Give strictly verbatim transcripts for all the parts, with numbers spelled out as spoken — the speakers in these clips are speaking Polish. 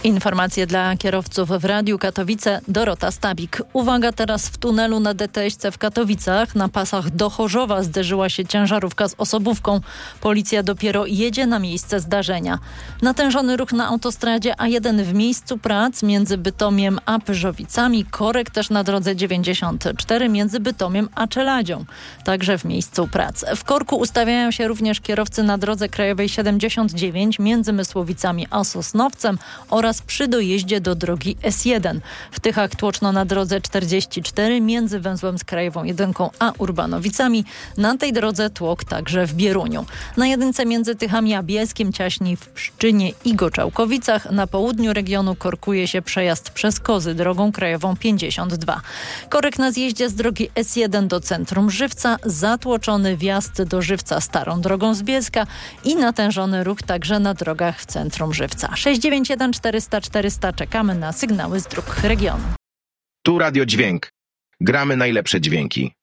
Informacje dla kierowców w Radiu Katowice. Dorota Stabik. Uwaga, teraz w tunelu na D T S C w Katowicach. Na pasach do Chorzowa zderzyła się ciężarówka z osobówką. Policja dopiero jedzie na miejsce zdarzenia. Natężony ruch na autostradzie A jeden w miejscu prac między Bytomiem a Pyrzowicami. Korek też na drodze dziewięćdziesiąt cztery między Bytomiem a Czeladzią. Także w miejscu prac. W korku ustawiają się również kierowcy na drodze krajowej siedemdziesiąt dziewięć między Mysłowicami a Sosnowcem oraz przy dojeździe do drogi S jeden. W Tychach tłoczno na drodze czterdzieści cztery między węzłem z Krajową jedynką a Urbanowicami. Na tej drodze tłok także w Bieruniu. Na jedynce między Tychami a Bielskiem, Ciaśni, w Pszczynie i Goczałkowicach. Na południu regionu korkuje się przejazd przez Kozy drogą krajową pięćdziesiąt dwa. Korek na zjeździe z drogi S jeden do centrum Żywca, zatłoczony wjazd do Żywca starą drogą z Bielska i natężony ruch także na drogach w centrum Żywca. sześć dziewięć jeden czterysta czterysta. Czekamy na sygnały z dróg regionu. Tu Radio Dźwięk. Gramy najlepsze dźwięki.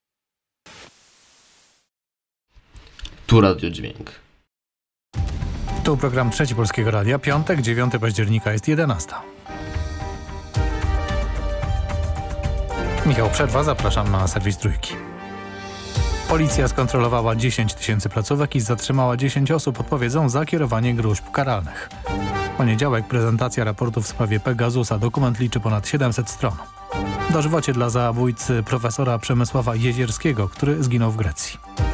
Tu Radio Dźwięk. Tu program Trzeci Polskiego Radia. Piątek, dziewiątego października jest jedenasta. Michał Przerwa, zapraszam na serwis Trójki. Policja skontrolowała dziesięć tysięcy placówek i zatrzymała dziesięć osób, odpowiedzą za kierowanie gróźb karalnych. W poniedziałek prezentacja raportu w sprawie Pegasusa. Dokument liczy ponad siedemset stron. Dożywocie dla zabójcy profesora Przemysława Jezierskiego, który zginął w Grecji.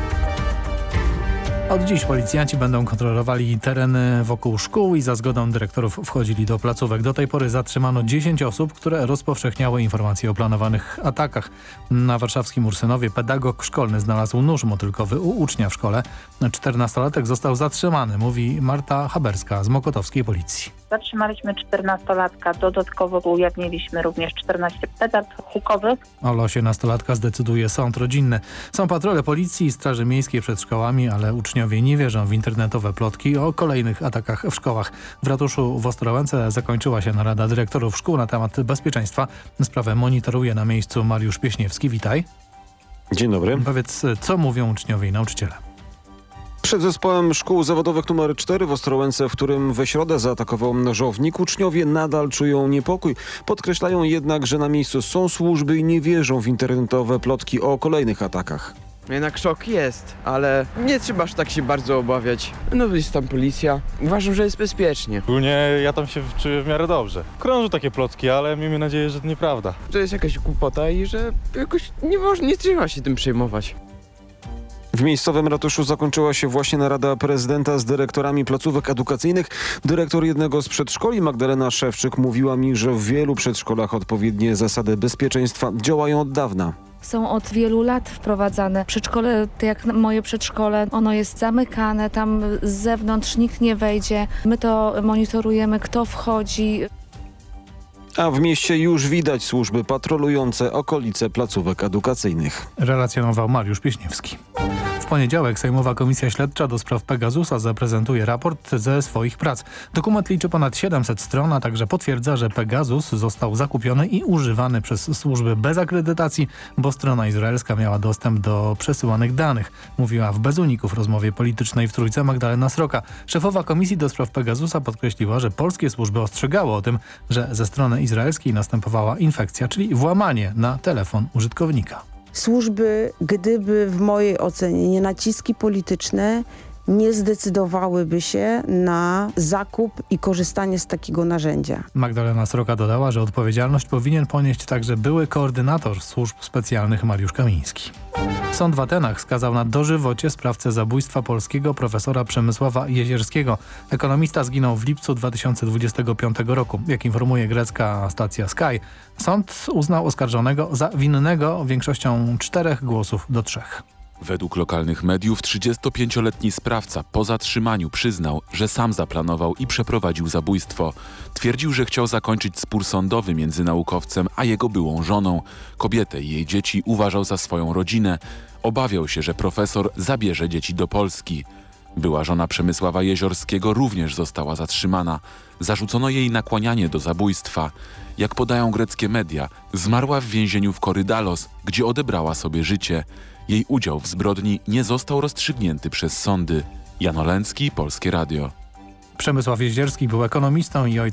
Od dziś policjanci będą kontrolowali tereny wokół szkół i za zgodą dyrektorów wchodzili do placówek. Do tej pory zatrzymano dziesięć osób, które rozpowszechniały informacje o planowanych atakach. Na warszawskim Ursynowie pedagog szkolny znalazł nóż motylkowy u ucznia w szkole. czternastolatek został zatrzymany, mówi Marta Haberska z mokotowskiej policji. Zatrzymaliśmy czternastolatka, dodatkowo ujawniliśmy również czternaście petard hukowych. O losie nastolatka zdecyduje sąd rodzinny. Są patrole policji i straży miejskiej przed szkołami, ale uczniowie nie wierzą w internetowe plotki o kolejnych atakach w szkołach. W ratuszu w Ostrołęce zakończyła się narada dyrektorów szkół na temat bezpieczeństwa. Sprawę monitoruje na miejscu Mariusz Pieśniewski. Witaj. Dzień dobry. Powiedz, co mówią uczniowie i nauczyciele? Przed zespołem szkół zawodowych numer cztery w Ostrołęce, w którym we środę zaatakował nożownik, uczniowie nadal czują niepokój. Podkreślają jednak, że na miejscu są służby i nie wierzą w internetowe plotki o kolejnych atakach. Jednak szok jest, ale nie trzeba aż tak się bardzo obawiać. No jest tam policja. Uważam, że jest bezpiecznie. Ogólnie ja tam się czuję w miarę dobrze. Krążą takie plotki, ale miejmy nadzieję, że to nieprawda. To jest jakaś głupota i że jakoś nie można, nie trzeba się tym przejmować. W miejscowym ratuszu zakończyła się właśnie narada prezydenta z dyrektorami placówek edukacyjnych. Dyrektor jednego z przedszkoli, Magdalena Szewczyk, mówiła mi, że w wielu przedszkolach odpowiednie zasady bezpieczeństwa działają od dawna. Są od wielu lat wprowadzane. Przedszkole, tak jak moje przedszkole, ono jest zamykane, tam z zewnątrz nikt nie wejdzie. My to monitorujemy, kto wchodzi. A w mieście już widać służby patrolujące okolice placówek edukacyjnych. Relacjonował Mariusz Pieśniewski. W poniedziałek Sejmowa Komisja Śledcza do spraw Pegasusa zaprezentuje raport ze swoich prac. Dokument liczy ponad siedemset stron, a także potwierdza, że Pegasus został zakupiony i używany przez służby bez akredytacji, bo strona izraelska miała dostęp do przesyłanych danych. Mówiła w bez uników rozmowie politycznej w Trójce Magdalena Sroka. Szefowa Komisji do spraw Pegasusa podkreśliła, że polskie służby ostrzegały o tym, że ze strony izraelskiej następowała infekcja, czyli włamanie na telefon użytkownika. Służby, gdyby w mojej ocenie nie naciski polityczne, nie zdecydowałyby się na zakup i korzystanie z takiego narzędzia. Magdalena Sroka dodała, że odpowiedzialność powinien ponieść także były koordynator służb specjalnych Mariusz Kamiński. Sąd w Atenach skazał na dożywocie sprawcę zabójstwa polskiego profesora Przemysława Jezierskiego. Ekonomista zginął w lipcu dwa tysiące dwudziestego piątego roku. Jak informuje grecka stacja Sky, sąd uznał oskarżonego za winnego większością czterech głosów do trzech. Według lokalnych mediów trzydziestopięcioletni sprawca po zatrzymaniu przyznał, że sam zaplanował i przeprowadził zabójstwo. Twierdził, że chciał zakończyć spór sądowy między naukowcem a jego byłą żoną. Kobietę i jej dzieci uważał za swoją rodzinę. Obawiał się, że profesor zabierze dzieci do Polski. Była żona Przemysława Jeziorskiego również została zatrzymana. Zarzucono jej nakłanianie do zabójstwa. Jak podają greckie media, zmarła w więzieniu w Korydalos, gdzie odebrała sobie życie. Jej udział w zbrodni nie został rozstrzygnięty przez sądy. Jan Olęcki, Polskie Radio. Przemysław Jezierski był ekonomistą i ojcem